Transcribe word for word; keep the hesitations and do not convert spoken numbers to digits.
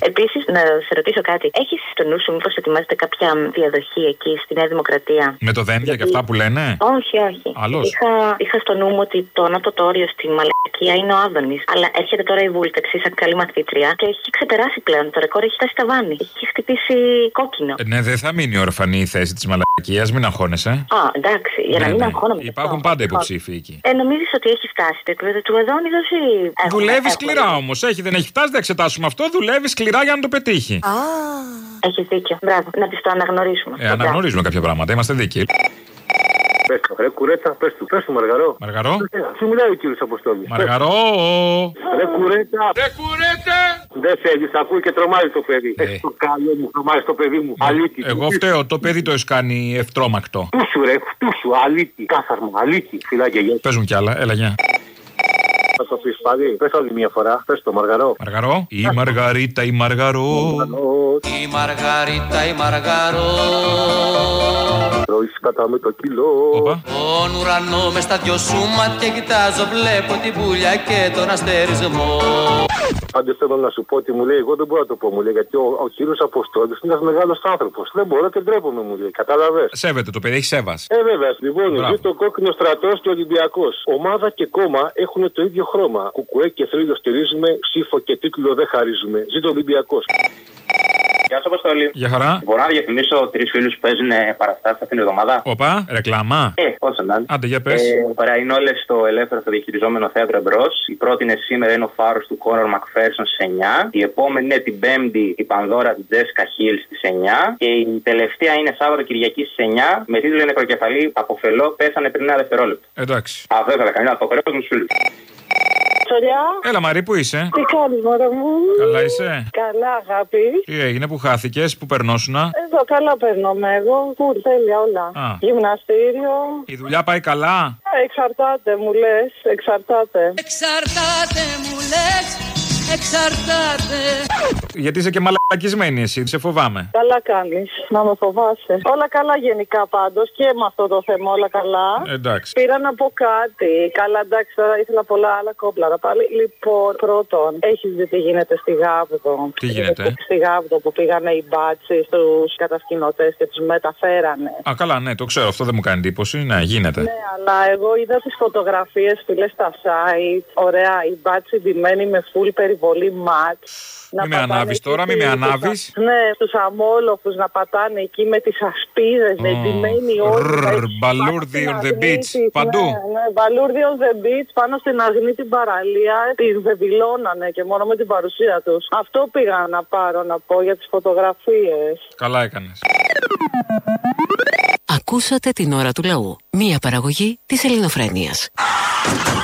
Επίσης, να σε ρωτήσω κάτι. Έχεις στο νου σου μήπως ετοιμάζεται κάποια διαδοχή εκεί στη Νέα Δημοκρατία? Με το δένδια και αυτά που λένε. Όχι, όχι. Άλλος. Είχα, είχα στο νου μου ότι το ανώτατο όριο στη μαλακία είναι ο Άδωνης. Αλλά έρχεται τώρα η βούλτεξη σαν καλή μαθήτρια και έχει ξεπεράσει πλέον. Το ρεκόρ έχει φτάσει ταβάνι. Έχει χτυπήσει κόκκινο. Ε, ναι, δεν θα μείνει ορφανή η θέση της μαλακίας, μην αγχώνεσαι. Α, εντάξει, για ναι, να μην ναι. αγχώνομαι. Υπάρχουν πάντα υποψήφοι εκεί. Ε, νομίζεις ότι έχει φτάσει το επίπεδο του Αδόνιδος ή. Δουλεύει σκληρά όμως. Έχει, δεν έχει φτάσει, δεν εξετάσουμε αυτό. Δουλεύει σκληρά για να το πετύχει. Α, έχεις δίκιο. Μπράβο, να τη το αναγνωρίσουμε. Ε, αναγνωρίζουμε κάποια πράγματα, είμαστε δίκαιοι. Πες το, ρε κουρέτα, πες του, πες του Μαργαρό. Μαργαρό. Σου μιλάει ο κύριος Αποστόλης. Μαργαρό. Ρε κουρέτα. Ρε κουρέτα. Δεν θέλεις, ακούει και τρομάζει το παιδί. Ε. Έχει το καλό μου, τρομάζει το παιδί μου. Αλήτη. Εγώ φταίω, το παιδί το έχει κάνει ευτρόμακτο. Φτούσου ρε, φτούσου, αλήτη. Κάθαρμα, αλήτη. Φιλάκια, γεια. Παίζουν κι άλλα, έλα γεια. Θα το πεις πάλι, πες άλλη μια φορά, πες το Μαργαρό. Μαργαρό. Η Μαργαρίτα, η Μαργαρό. Η Μαργαρίτα, η Μαργαρό. Τρώεις κατά με το κιλό. Τον ουρανό μες στα δυο σου μάτια κοιτάζω, βλέπω την πουλιά και τον αστερισμό. Πάντως θέλω να σου πω ότι μου λέει, εγώ δεν μπορώ να το πω, μου λέει, γιατί ο, ο κύριος Αποστόλης είναι ένας μεγάλος άνθρωπος. Δεν μπορώ και ντρέπομαι, μου λέει, κατάλαβες. Σέβεται το παιδί, έχει σέβας. Ε, βέβαια, λοιπόν, ζει το κόκκινο στρατός και ο Ολυμπιακός. Ομάδα και κόμμα έχουν το ίδιο χρώμα. Κουκουέ και θρύλο στηρίζουμε, ψήφο και τίτλο δεν χαρίζουμε. Ζει το Ολυμπιακός. Γεια σας, Αποστόλη. Γεια χαρά. Μπορώ να διαφημίσω τρεις φίλους που παίζουν παραστάσεις αυτήν την εβδομάδα. Οπα, ρεκλάμα. Ε, όσο να είναι. Άντε, για πες. Ε, ωραία, είναι όλες στο ελεύθερο στο διαχειριζόμενο θέατρο εμπρός. Η πρώτη είναι σήμερα, είναι ο Φάρος του Κόνορ Μακφέρσον στις εννιά. Η επόμενη είναι την Πέμπτη, η Πανδώρα του Τζέσικα Χιλ στις εννιά. Και η τελευταία είναι Σάββατο Κυριακή στις εννιά. Με τίτλο Νεκροκεφαλή Αποφελώ, πέσανε πριν ένα δευτερόλεπτο. Εντάξει. Αυτό ήθελα κανένα από το μου φίλου. Έλα Μαρή, πού είσαι? Τι κάνεις μωρέ μου? Καλά είσαι? Καλά αγάπη. Τι έγινε, που χάθηκες, που περνώσουνα? Εδώ καλά περνώμαι εγώ, κουρ, τέλεια όλα. Α. Γυμναστήριο. Η δουλειά πάει καλά? Εξαρτάται μου λες, εξαρτάται. Εξαρτάται μου λες, εξαρτάται. Γιατί είσαι και μαλακισμένη εσύ, σε φοβάμαι. Καλά κάνεις, να με φοβάσαι. Όλα καλά γενικά πάντως και με αυτό το θέμα όλα καλά. Εντάξει. Πήρα να πω κάτι. Καλά εντάξει, τώρα ήθελα πολλά άλλα κόμπλαρα πάλι. Λοιπόν, πρώτον, έχεις δει τι γίνεται στη Γάβδο? Τι γίνεται? Στη Γάβδο που πήγανε οι μπάτσοι στους κατασκηνωτές και τους μεταφέρανε. Α, καλά, ναι, το ξέρω, αυτό δεν μου κάνει εντύπωση. Ναι, γίνεται. Ναι, αλλά εγώ είδα τις φωτογραφίες, φίλε, στα site. Ωραία, οι μπάτσοι ντυμένοι με full περιβολή ματ. Μη με ανάβεις τώρα, μη με ανάβεις. Ναι, στους αμόλοφους να πατάνε εκεί με τις ασπίδες, oh. ντυμένοι όλοι. Μπαλούρδι on the beach, παντού. Ναι, ναι, μπαλούρδι on the beach, πάνω στην Αγνή την παραλία, την βεβηλώνανε και μόνο με την παρουσία τους. Αυτό πήγα να πάρω να πω για τις φωτογραφίες. Καλά έκανες. Ακούσατε την ώρα του λαού. Μία παραγωγή της Ελληνοφρένειας.